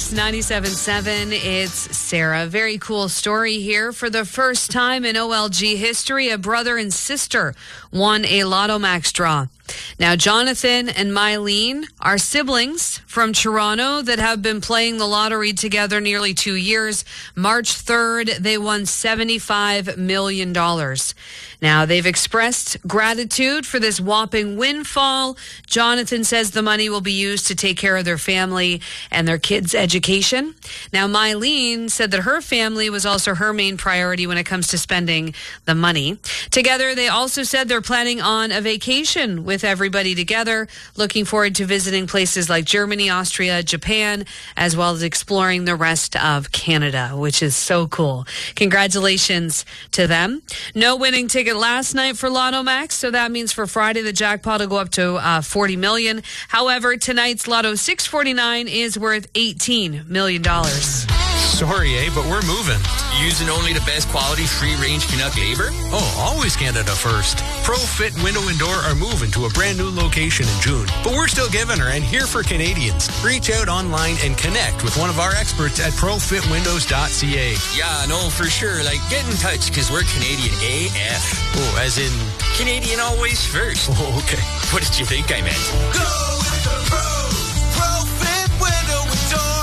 Max 97.7. It's Sarah. Very cool story here. For the first time in OLG history, a brother and sister won a Lotto Max draw. Now, Jonathan and Mylene are siblings from Toronto that have been playing the lottery together nearly 2 years. March 3rd, they won $75 million. Now, they've expressed gratitude for this whopping windfall. Jonathan says the money will be used to take care of their family and their kids' education. Now, Mylene said that her family was also her main priority when it comes to spending the money. Together, they also said they're planning on a vacation with everybody together, looking forward to visiting places like Germany, Austria, Japan, as well as exploring the rest of Canada, which is so cool. Congratulations to them. No winning ticket last night for Lotto Max, so that means for Friday the jackpot will go up to $40 million. However, tonight's Lotto 649 is worth $18 million. Sorry, but we're moving. Using only the best quality free-range Canuck labor? Oh, always Canada first. ProFit Window and Door are moving to a brand new location in June, but we're still giving her and here for Canadians. Reach out online and connect with one of our experts at profitwindows.ca. Yeah, no, for sure. Like, get in touch because we're Canadian AF. Oh, as in Canadian always first. Oh, okay. What did you think I meant? Go with the ProFit Window and Door.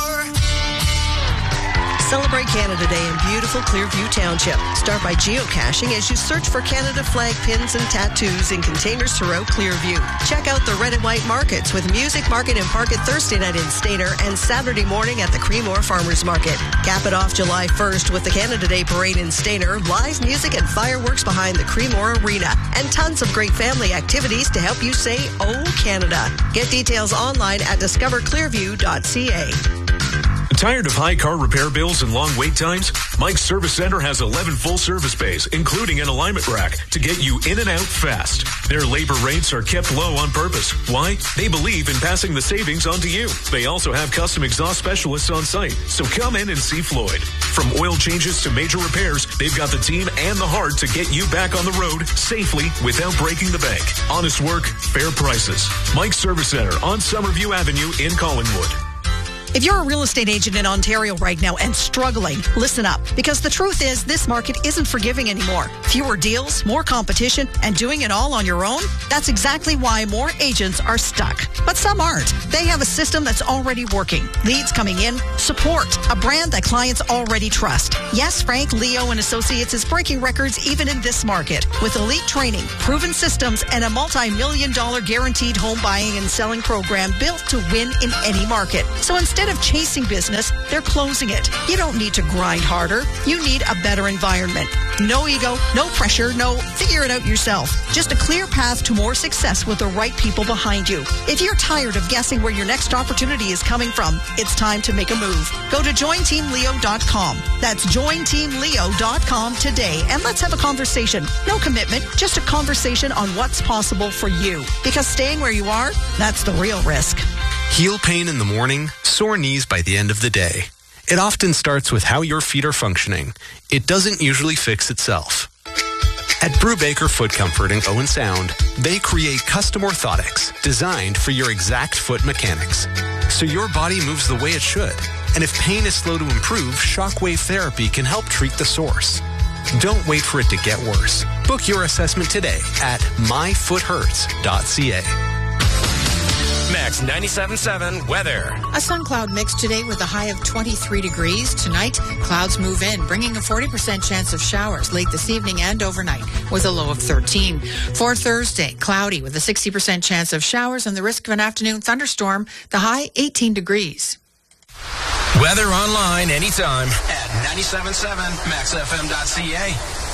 Celebrate Canada Day in beautiful Clearview Township. Start by geocaching as you search for Canada flag pins and tattoos in containers throughout Clearview. Check out the Red and White Markets with Music Market and Park at Thursday night in Stayner and Saturday morning at the Creemore Farmers Market. Cap it off July 1st with the Canada Day Parade in Stayner, live music and fireworks behind the Creemore Arena, and tons of great family activities to help you say, "Oh, Canada." Get details online at discoverclearview.ca. Tired of high car repair bills and long wait times? Mike's Service Center has 11 full-service bays, including an alignment rack, to get you in and out fast. Their labor rates are kept low on purpose. Why? They believe in passing the savings on to you. They also have custom exhaust specialists on site, so come in and see Floyd. From oil changes to major repairs, they've got the team and the heart to get you back on the road safely without breaking the bank. Honest work, fair prices. Mike's Service Center on Summerview Avenue in Collingwood. If you're a real estate agent in Ontario right now and struggling, listen up. Because the truth is, this market isn't forgiving anymore. Fewer deals, more competition, and doing it all on your own? That's exactly why more agents are stuck. But some aren't. They have a system that's already working. Leads coming in, support, a brand that clients already trust. Yes, Frank, Leo, and Associates is breaking records even in this market. With elite training, proven systems, and a multi-million-dollar guaranteed home buying and selling program built to win in any market. So instead of chasing business, they're closing it. You don't need to grind harder. You need a better environment. No ego, no pressure, no figure it out yourself. Just a clear path to more success with the right people behind you. If you're tired of guessing where your next opportunity is coming from, it's time to make a move. Go to jointeamleo.com. That's jointeamleo.com today, and let's have a conversation. No commitment, just a conversation on what's possible for you. Because staying where you are, that's the real risk. heel pain in the morning, sore knees by the end of the day. It often starts with how your feet are functioning. It doesn't usually fix itself. At Brubaker Foot Comfort and Owen Sound, they create custom orthotics designed for your exact foot mechanics, so your body moves the way it should. And if pain is slow to improve, shockwave therapy can help treat the source. Don't wait for it to get worse. Book your assessment today at myfoothurts.ca. Max 97.7 weather. A sun cloud mix today with a high of 23 degrees. Tonight, clouds move in, bringing a 40% chance of showers late this evening and overnight with a low of 13. For Thursday, cloudy with a 60% chance of showers and the risk of an afternoon thunderstorm. The high 18 degrees. Weather online anytime at 97.7maxfm.ca.